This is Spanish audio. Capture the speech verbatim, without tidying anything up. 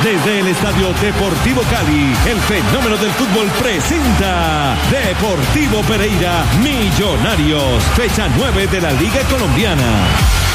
Desde el Estadio Deportivo Cali, el fenómeno del fútbol presenta Deportivo Pereira Millonarios, fecha nueve de la Liga Colombiana.